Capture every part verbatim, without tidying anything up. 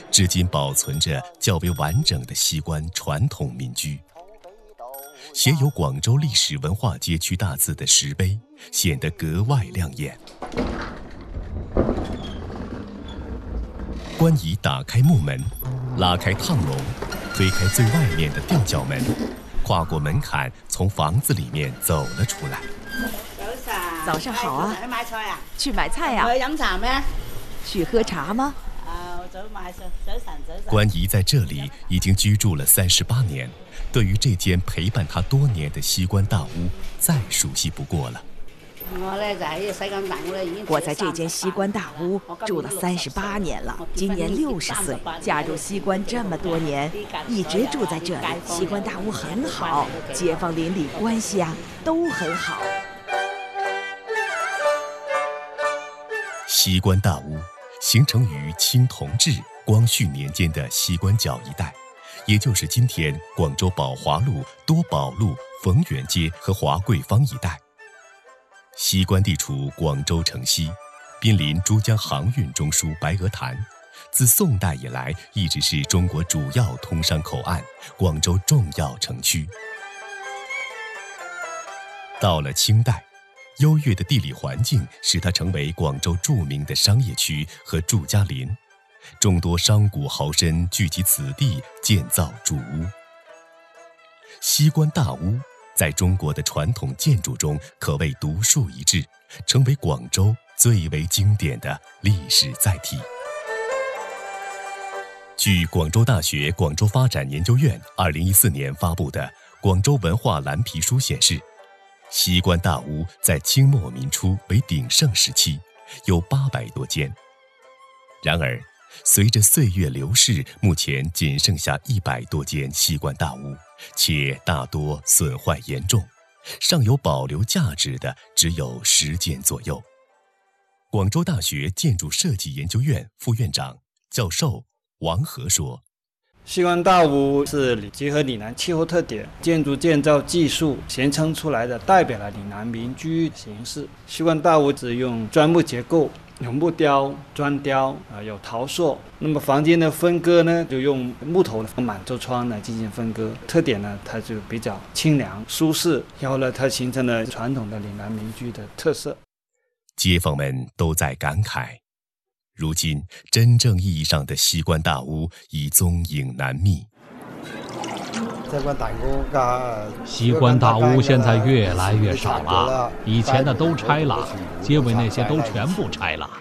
至今保存着较为完整的西关传统民居。写有广州历史文化街区大字的石碑显得格外亮眼。关乙打开木门，拉开烫笼，推开最外面的吊脚门，跨过门槛，从房子里面走了出来。 早上好啊！ 去買菜啊？ 去買菜啊？ 去飲茶咩？ 去喝茶嗎？ 啊，早買早早晨早晨。 關姨在這裡已經居住了三十八年，對於這間陪伴她多年的西關大屋，再熟悉不過了。 我呢就喺西關大屋呢已經。 我在這間西關大屋住了三十八年了，今年六十歲，嫁入西關這麼多年，一直住在這裡。西關大屋很好，街坊鄰里關係啊都很好。 西關大屋形成於清同治、光緒年間的西關角一帶，也就是今天廣州寶華路、多寶路、逢源街和華貴坊一帶。西關地處廣州城西，濒臨珠江航運中樞白鵝潭，自宋代以來一直是中國主要通商口岸，廣州重要城區。到了清代，優越的地理環境使它成為廣州著名的商業區和住家林，眾多商賈豪紳聚集此地建造住屋。西關大屋在中國的傳統建築中可謂獨樹一幟，成為廣州最為經典的歷史載體。據廣州大學廣州發展研究院二零一四年發布的《廣州文化藍皮書》顯示，西關大屋在清末民初為鼎盛時期，有八百多間。然而，隨着歲月流逝，目前僅剩下一百多間西關大屋，且大多損壞嚴重，尚有保留價值的只有十間左右。廣州大學建築設計研究院副院長、教授王和說， 西關大屋是結合嶺南氣候特點、建築建造技術形成出來的，代表了嶺南民居形式。西關大屋只用磚木結構，有木雕、磚雕，啊，有陶塑。那麼房間的分割呢，就用木頭的滿洲窗來進行分割。特點呢，它就比較清涼舒適，然後呢，它形成了傳統的嶺南民居的特色。 街坊們都在感慨，如今真正意義上的西關大屋已蹤影難覓。 西關大屋現在越來越少了，以前的都拆了，街尾那些都全部拆了。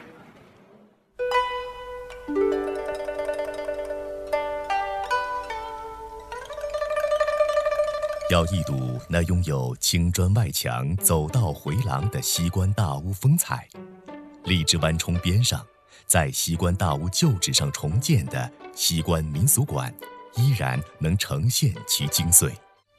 要一睹那擁有青磚外牆、走道回廊的西關大屋風采，荔枝灣涌邊上，在西關大屋舊址上重建的西關民俗館，依然能呈現其精髓。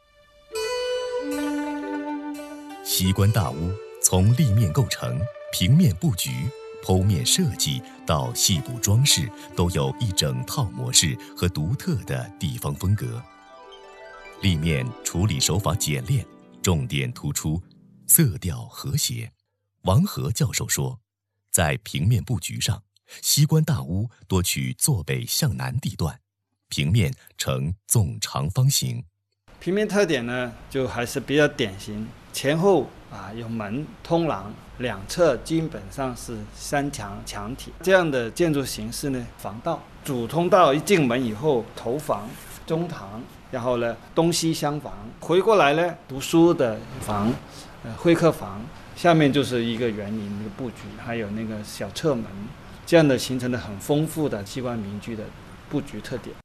西關大屋從立面構成、平面佈局、剖面設計到細部裝飾，都有一整套模式和獨特的地方風格。立面處理手法簡練，重點突出，色調和諧。王和教授說，在平面佈局上，西關大屋多取坐北向南地段，平面呈縱長方形。 平面特點呢，就還是比較典型，前後啊有門通廊，兩側基本上是三牆牆體。這樣的建築形式呢，防盜主通道一進門以後，頭房、中堂，然後呢東西廂房，回過來呢讀書的房，呃會客房，下面就是一個園林的佈局，還有那個小側門，這樣的形成了很豐富的西關民居的佈局特點。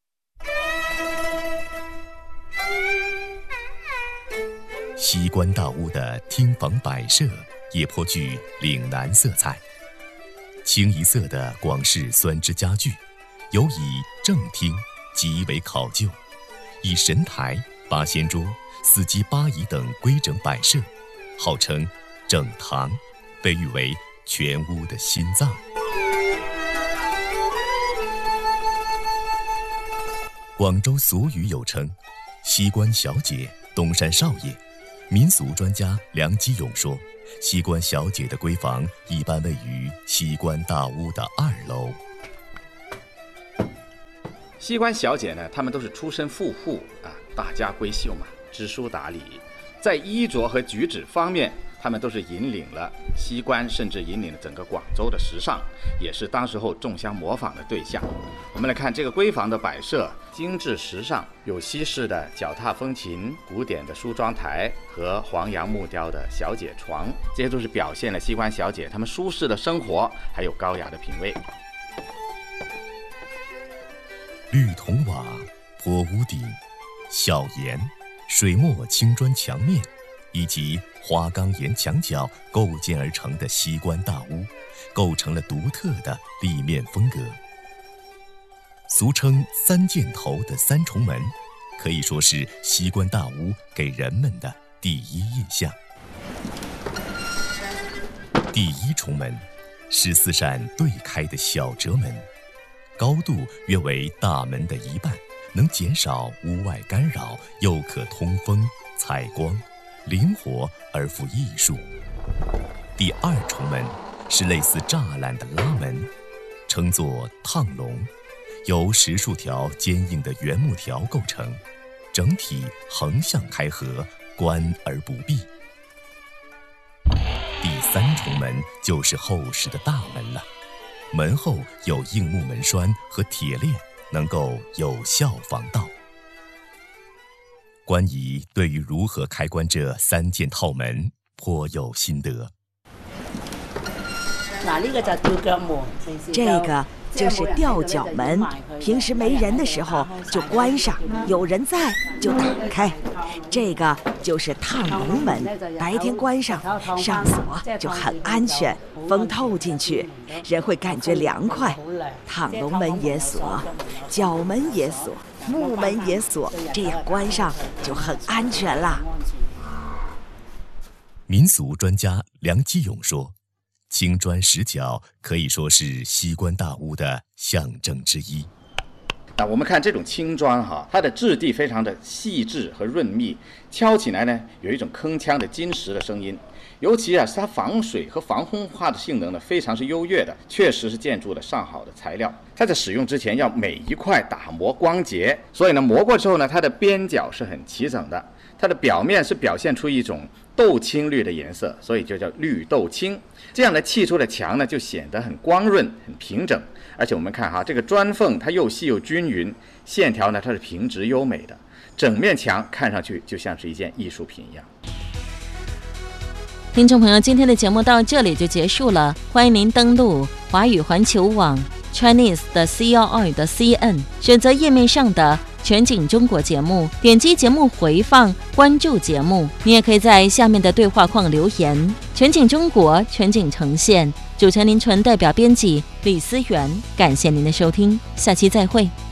西關大屋的廳房擺設也頗具嶺南色彩，清一色的廣式酸枝家具，尤以正廳極為考究，以神台、八仙桌、四機八椅等規整擺設，號稱正堂，被譽為全屋的心臟。廣州俗語有稱，西關小姐，東山少爺。民俗專家梁基勇說，西關小姐的閨房一般位於西關大屋的二樓。 西关小姐呢，她们都是出身富户啊，大家闺秀嘛，知书达理，在衣着和举止方面，她们都是引领了西关，甚至引领了整个广州的时尚，也是当时候众香模仿的对象。我们来看这个闺房的摆设，精致时尚，有西式的脚踏风琴、古典的梳妆台和黄杨木雕的小姐床，这些都是表现了西关小姐她们舒适的生活，还有高雅的品味。 绿铜瓦、坡屋顶、小檐、水墨青砖墙面，以及花岗岩墙角构建而成的西关大屋，构成了独特的立面风格。俗称三箭头的三重门，可以说是西关大屋给人们的第一印象。第一重门是四扇对开的小折门，高度约为大门的一半，能减少屋外干扰，又可通风采光，灵活而富艺术。第二重门是类似栅栏的拉门，称作趟龙，由十数条坚硬的圆木条构成，整体横向开合，关而不闭。第三重门就是后室的大门了，门后有硬木门栓和铁链，能够有效防盗。关仪对于如何开关这三件套门颇有心得。 这个就是吊脚门，平时没人的时候就关上，有人在就打开。这个就是趟龙门，白天关上，上锁就很安全，风透进去，人会感觉凉快。趟龙门也锁，角门也锁，木门也锁，这样关上就很安全啦。 民俗专家梁基勇说，青砖石角可以说是西关大屋的象征之一。 那我们看这种青砖哈，它的质地非常的细致和润密，敲起来呢有一种铿锵的金石的声音。尤其啊，是它防水和防风化的性能呢，非常是优越的，确实是建筑的上好的材料。它在使用之前要每一块打磨光洁，所以呢，磨过之后呢，它的边角是很齐整的，它的表面是表现出一种豆青绿的颜色，所以就叫绿豆青。这样的砌出的墙呢，就显得很光润、很平整。而且我们看哈，这个砖缝它又细又均匀，线条呢它是平直优美的，整面墙看上去就像是一件艺术品一样。 听众朋友，今天的节目到这里就结束了，欢迎您登录华语环球网 Chinese 的 C L R 的 C N， 选择页面上的全景中国节目，点击节目回放，关注节目。你也可以在下面的对话框留言。全景中国，全景呈现，主持人林纯代表编辑李思源，感谢您的收听，下期再会。